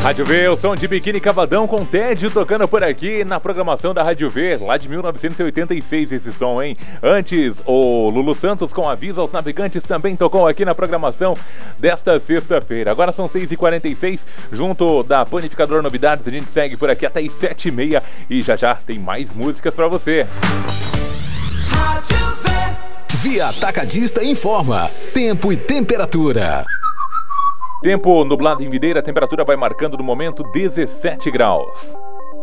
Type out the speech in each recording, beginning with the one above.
Rádio V, o som de Biquíni Cavadão com Tédio tocando por aqui na programação da Rádio V, lá de 1986 esse som, hein? Antes, o Lulu Santos com Aviso aos Navegantes também tocou aqui na programação desta sexta-feira. Agora são 6h46, junto da Panificadora Novidades, a gente segue por aqui até as 7h30 e já tem mais músicas pra você. Rádio V. Via Atacadista informa tempo e temperatura. Tempo nublado em Videira, a temperatura vai marcando no momento 17 graus.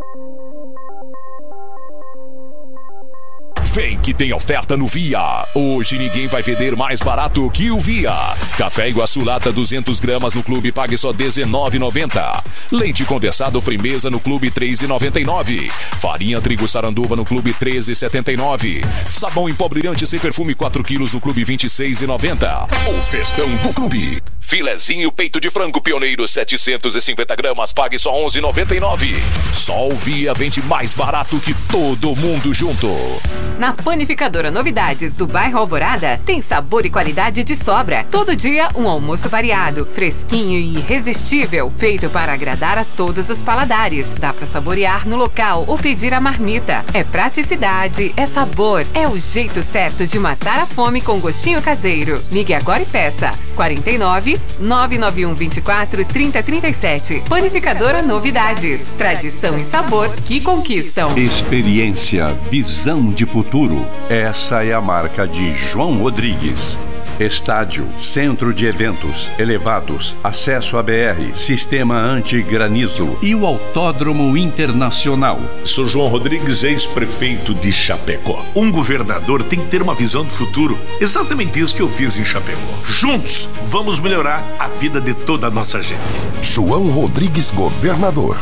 Vem que tem oferta no Via. Hoje ninguém vai vender mais barato que o Via. Café Iguaçu lata 200 gramas no clube pague só R$19,90. Leite condensado Frimeza no clube R$3,99. Farinha trigo saranduva no clube R$13,79. Sabão em pó brilhante sem perfume 4 quilos no clube R$26,90. O festão do clube. Filezinho peito de frango pioneiro 750 gramas pague só R$11,99. Só o Via vende mais barato que todo mundo junto. Na Panificadora Novidades do bairro Alvorada, tem sabor e qualidade de sobra. Todo dia, um almoço variado, fresquinho e irresistível, feito para agradar a todos os paladares. Dá para saborear no local ou pedir a marmita. É praticidade, é sabor, é o jeito certo de matar a fome com gostinho caseiro. Ligue agora e peça. 49 991 24 3037. Panificadora Novidades. Tradição e sabor que conquistam. Experiência, visão de futuro. Essa é a marca de João Rodrigues. Estádio, centro de eventos, elevados, acesso à BR, sistema anti-granizo e o Autódromo Internacional. Sou João Rodrigues, ex-prefeito de Chapecó. Um governador tem que ter uma visão do futuro. Exatamente isso que eu fiz em Chapecó. Juntos, vamos melhorar a vida de toda a nossa gente. João Rodrigues, governador,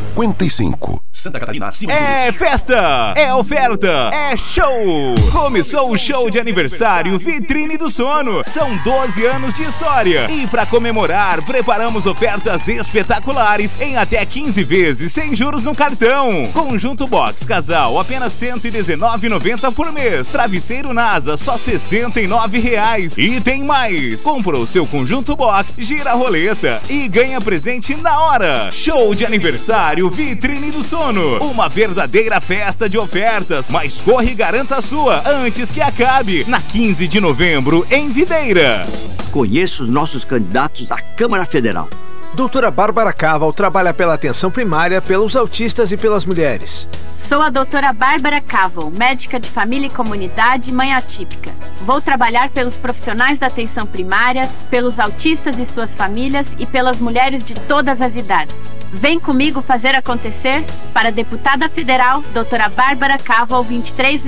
55. Santa Catarina, acima É festa, é oferta, é show! Começou o show de aniversário Vitrine do Sono. São 12 anos de história. E para comemorar, preparamos ofertas espetaculares em até 15 vezes sem juros no cartão. Conjunto Box Casal, apenas R$119,90 por mês. Travesseiro NASA, só R$69,00. E tem mais! Compra o seu Conjunto Box, gira a roleta e ganha presente na hora. Show de aniversário Vitrine do Sono. Uma verdadeira festa de ofertas. Mas corre e garanta a sua antes que acabe. Na 15 de novembro, em Videira. Conheço os nossos candidatos à Câmara Federal. Doutora Bárbara Caval trabalha pela atenção primária, pelos autistas e pelas mulheres. Sou a doutora Bárbara Caval, médica de família e comunidade, mãe atípica. Vou trabalhar pelos profissionais da atenção primária, pelos autistas e suas famílias e pelas mulheres de todas as idades. Vem comigo fazer acontecer. Para a deputada federal, doutora Bárbara Caval, 23